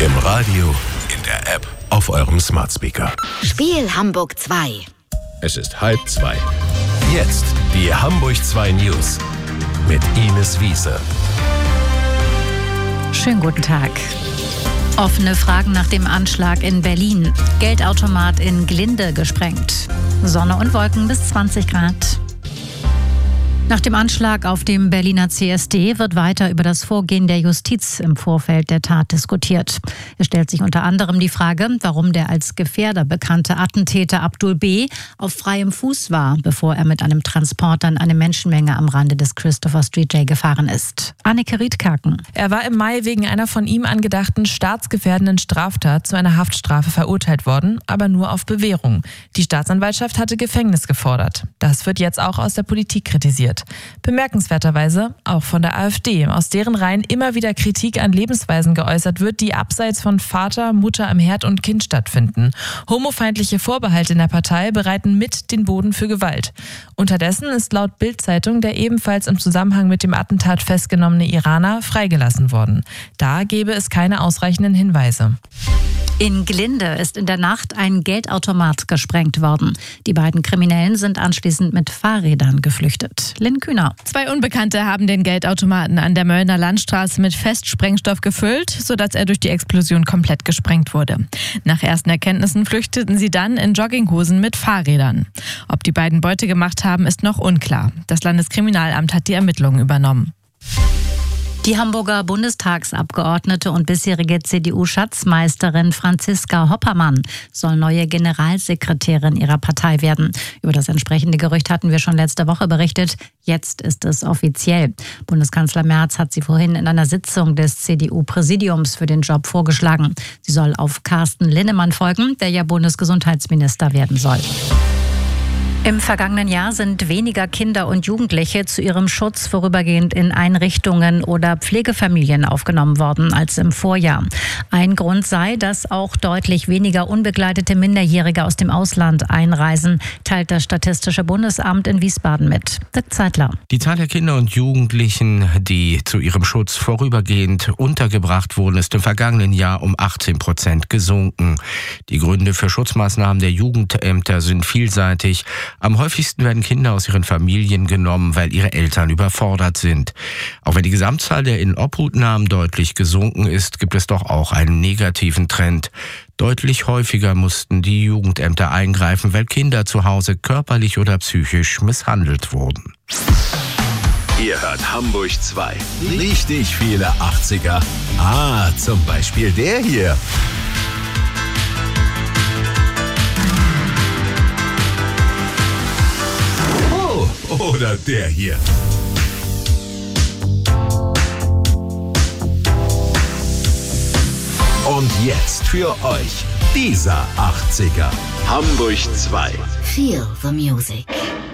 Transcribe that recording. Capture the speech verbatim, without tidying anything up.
Im Radio, in der App, auf eurem Smart Speaker. Spiel Hamburg zwei. Es ist halb zwei. Jetzt die Hamburg zwei News mit Ines Wiese. Schönen guten Tag. Offene Fragen nach dem Anschlag in Berlin. Geldautomat in Glinde gesprengt. Sonne und Wolken bis zwanzig Grad. Nach dem Anschlag auf dem Berliner C S D wird weiter über das Vorgehen der Justiz im Vorfeld der Tat diskutiert. Es stellt sich unter anderem die Frage, warum der als Gefährder bekannte Attentäter Abdul B. auf freiem Fuß war, bevor er mit einem Transporter in eine Menschenmenge am Rande des Christopher Street J gefahren ist. Anneke Riedkaken. Er war im Mai wegen einer von ihm angedachten staatsgefährdenden Straftat zu einer Haftstrafe verurteilt worden, aber nur auf Bewährung. Die Staatsanwaltschaft hatte Gefängnis gefordert. Das wird jetzt auch aus der Politik kritisiert. Bemerkenswerterweise auch von der AfD, aus deren Reihen immer wieder Kritik an Lebensweisen geäußert wird, die abseits von Vater, Mutter am Herd und Kind stattfinden. Homofeindliche Vorbehalte in der Partei bereiten mit den Boden für Gewalt. Unterdessen ist laut Bild-Zeitung der ebenfalls im Zusammenhang mit dem Attentat festgenommene Iraner freigelassen worden. Da gäbe es keine ausreichenden Hinweise. In Glinde ist in der Nacht ein Geldautomat gesprengt worden. Die beiden Kriminellen sind anschließend mit Fahrrädern geflüchtet. Lynn Kühner. Zwei Unbekannte haben den Geldautomaten an der Möllner Landstraße mit Festsprengstoff gefüllt, sodass er durch die Explosion komplett gesprengt wurde. Nach ersten Erkenntnissen flüchteten sie dann in Jogginghosen mit Fahrrädern. Ob die beiden Beute gemacht haben, ist noch unklar. Das Landeskriminalamt hat die Ermittlungen übernommen. Die Hamburger Bundestagsabgeordnete und bisherige C D U-Schatzmeisterin Franziska Hoppermann soll neue Generalsekretärin ihrer Partei werden. Über das entsprechende Gerücht hatten wir schon letzte Woche berichtet. Jetzt ist es offiziell. Bundeskanzler Merz hat sie vorhin in einer Sitzung des C D U-Präsidiums für den Job vorgeschlagen. Sie soll auf Carsten Linnemann folgen, der ja Bundesgesundheitsminister werden soll. Im vergangenen Jahr sind weniger Kinder und Jugendliche zu ihrem Schutz vorübergehend in Einrichtungen oder Pflegefamilien aufgenommen worden als im Vorjahr. Ein Grund sei, dass auch deutlich weniger unbegleitete Minderjährige aus dem Ausland einreisen, teilt das Statistische Bundesamt in Wiesbaden mit. Dirk Zeitler. Die Zahl der Kinder und Jugendlichen, die zu ihrem Schutz vorübergehend untergebracht wurden, ist im vergangenen Jahr um achtzehn Prozent gesunken. Die Gründe für Schutzmaßnahmen der Jugendämter sind vielseitig. Am häufigsten werden Kinder aus ihren Familien genommen, weil ihre Eltern überfordert sind. Auch wenn die Gesamtzahl der Inobhutnahmen deutlich gesunken ist, gibt es doch auch einen negativen Trend. Deutlich häufiger mussten die Jugendämter eingreifen, weil Kinder zu Hause körperlich oder psychisch misshandelt wurden. Ihr hört Hamburg zwei. Richtig viele achtziger. Ah, zum Beispiel der hier. Oder der hier. Und jetzt für euch dieser achtziger. Hamburg zwei. Feel the music.